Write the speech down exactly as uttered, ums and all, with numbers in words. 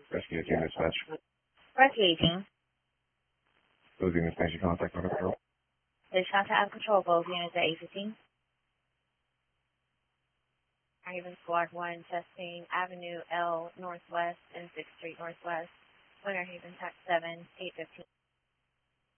Rescue team dispatch. Rescue eighteen. Those units station contact on control. There's contact out of control, both units at eight fifteen. Haven Squad one, testing Avenue L Northwest and sixth Street Northwest. Winter Haven, Tax seven, eight fifteen.